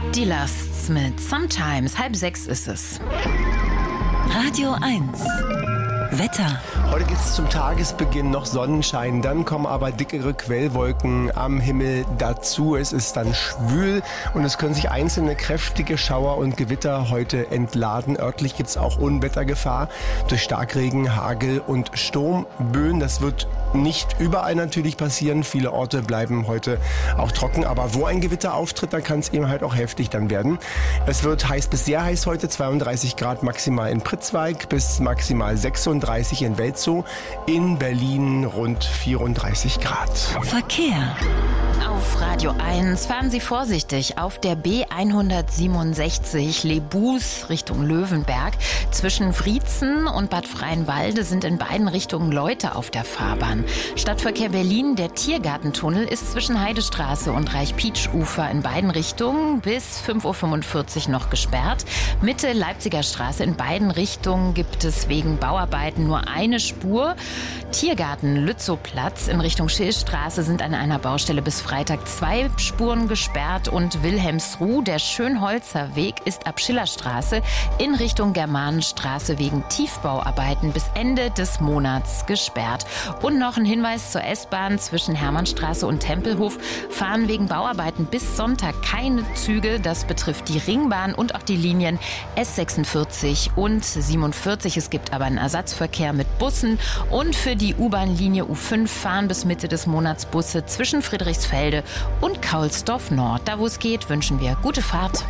Die Lasts mit Sometimes. 5:30 ist es. Radio 1. Wetter. Heute gibt es zum Tagesbeginn noch Sonnenschein, dann kommen aber dickere Quellwolken am Himmel dazu. Es ist dann schwül und es können sich einzelne kräftige Schauer und Gewitter heute entladen. Örtlich gibt es auch Unwettergefahr durch Starkregen, Hagel und Sturmböen. Das wird nicht überall natürlich passieren. Viele Orte bleiben heute auch trocken, aber wo ein Gewitter auftritt, da kann es eben halt auch heftig dann werden. Es wird heiß bis sehr heiß heute, 32 Grad maximal in Pritzwalk bis maximal 36 in Welzow, in Berlin rund 34 Grad. Verkehr. Auf Radio 1 fahren Sie vorsichtig auf der B167 Lebus Richtung Löwenberg. Zwischen Wriezen und Bad Freienwalde sind in beiden Richtungen Leute auf der Fahrbahn. Stadtverkehr Berlin, der Tiergartentunnel ist zwischen Heidestraße und Reich-Pietsch-Ufer in beiden Richtungen bis 5:45 Uhr noch gesperrt. Mitte Leipziger Straße in beiden Richtungen gibt es wegen Bauarbeiten nur eine Spur. Tiergarten Lützowplatz in Richtung Schillstraße sind an einer Baustelle bis Freitag 2 Spuren gesperrt und Wilhelmsruh, der Schönholzer Weg, ist ab Schillerstraße in Richtung Germanenstraße wegen Tiefbauarbeiten bis Ende des Monats gesperrt. Und noch ein Hinweis zur S-Bahn: zwischen Hermannstraße und Tempelhof fahren wegen Bauarbeiten bis Sonntag keine Züge. Das betrifft die Ringbahn und auch die Linien S46 und 47. Es gibt aber einen Ersatzverkehr mit Bussen und für die U-Bahn-Linie U5 fahren bis Mitte des Monats Busse zwischen Friedrichsfelde und Kaulsdorf Nord. Da wo es geht, wünschen wir gute Fahrt.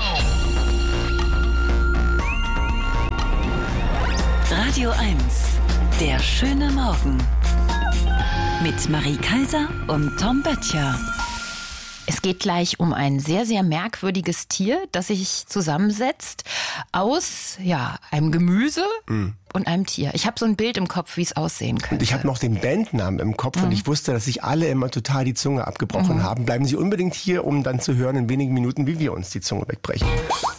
Radio 1. Der schöne Morgen. Mit Marie Kaiser und Tom Böttcher. Es geht gleich um ein sehr, sehr merkwürdiges Tier, das sich zusammensetzt aus einem Gemüse und einem Tier. Ich habe so ein Bild im Kopf, wie es aussehen könnte. Und ich habe noch den Bandnamen im Kopf und ich wusste, dass sich alle immer total die Zunge abgebrochen haben. Bleiben Sie unbedingt hier, um dann zu hören in wenigen Minuten, wie wir uns die Zunge wegbrechen.